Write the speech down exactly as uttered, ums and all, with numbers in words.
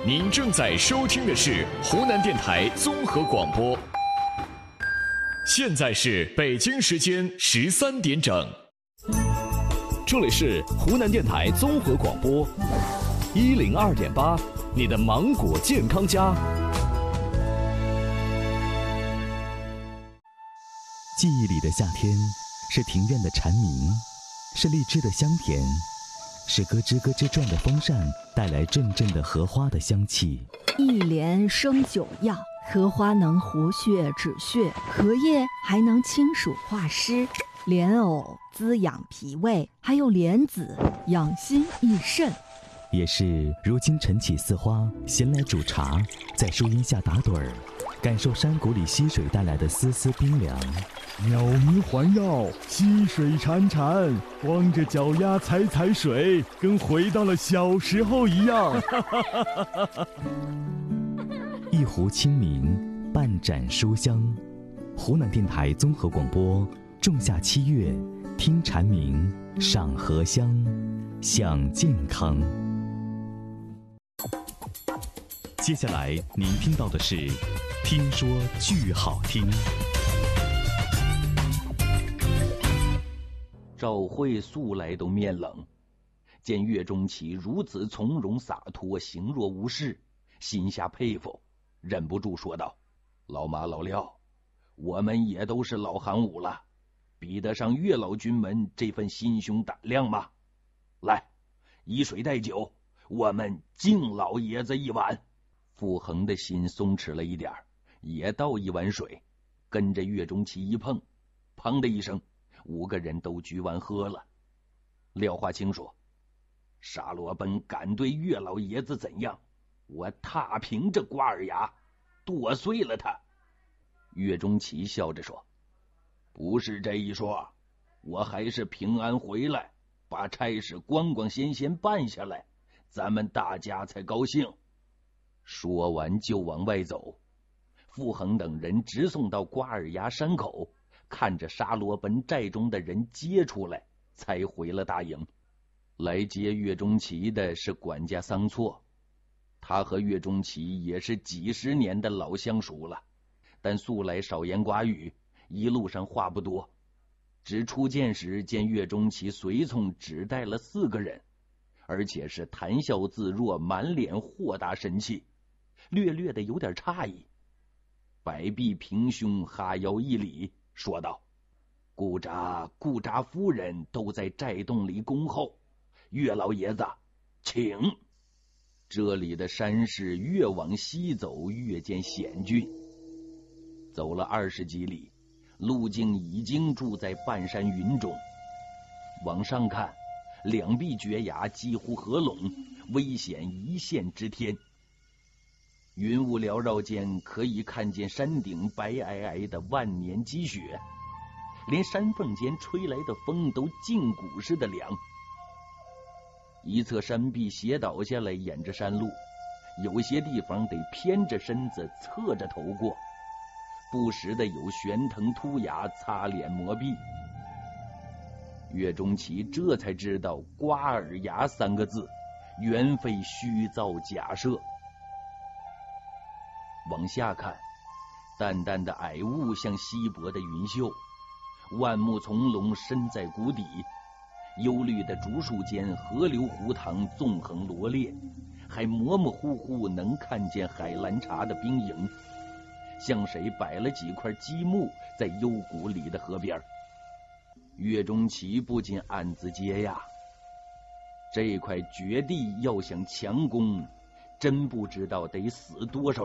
您正在收听的是湖南电台综合广播，现在是北京时间十三点整。 这里是湖南电台综合广播一零二点八，你的芒果健康家。 记忆里的夏天，是庭院的蝉鸣，是荔枝的香甜，是咯吱咯吱转的风扇带来阵阵的荷花的香气。 一莲生九药，荷花能活血止血，荷叶还能清暑化湿，莲藕滋养脾胃，还有莲子养心益肾。 也是如今晨起似花，闲来煮茶，在树荫下打盹儿，感受山谷里溪水带来的丝丝冰凉。 鸟鸣环绕，溪水潺潺，光着脚丫踩踩水，跟回到了小时候一样。 一壶清明，半盏书香。湖南电台综合广播，仲夏七月，听蝉鸣，赏荷香，享健康。接下来您听到的是听说剧好听。 赵慧素来都面冷，见岳钟琪如此从容洒脱，行若无事，心下佩服，忍不住说道：老马老廖，我们也都是老行伍了，比得上岳老军门这份心胸胆量吗？来，以水代酒，我们敬老爷子一碗。傅恒的心松弛了一点，也倒一碗水，跟着岳钟琪一碰，砰的一声，五个人都举碗喝了。廖化清说：沙罗奔敢对岳老爷子怎样，我踏平这瓜尔牙，剁碎了他。岳钟琪笑着说：不是这一说，我还是平安回来，把差事光光鲜鲜办下来，咱们大家才高兴。说完就往外走，傅恒等人直送到瓜尔牙山口，看着沙罗奔寨中的人接出来，才回了大营。来接岳钟琪的是管家桑错，他和岳钟琪也是几十年的老相熟了，但素来少言寡语，一路上话不多。只初见时见岳钟琪随从只带了四个人，而且是谈笑自若，满脸豁达神气，略略的有点诧异。摆臂平胸，哈腰一礼，说道：顾札、顾札夫人都在寨洞里恭候，岳老爷子请。这里的山势越往西走越见险峻，走了二十几里，路径已经住在半山云中。往上看，两壁绝崖几乎合拢，危险一线之天。云雾缭绕间，可以看见山顶白皑皑的万年积雪，连山缝间吹来的风都胫骨似的凉。一侧山壁斜倒下来，沿着山路，有些地方得偏着身子侧着头过，不时的有悬藤突崖擦脸磨壁。岳钟琪这才知道瓜尔牙三个字原非虚造假设。往下看，淡淡的霭雾像稀薄的云秀，万木丛笼深在谷底，幽绿的竹树间，河流湖塘纵横罗列，还模模糊糊能看见海兰察的兵营，像谁摆了几块积木在幽谷里的河边。岳钟琪不禁暗自嗟呀，这块绝地要想强攻，真不知道得死多少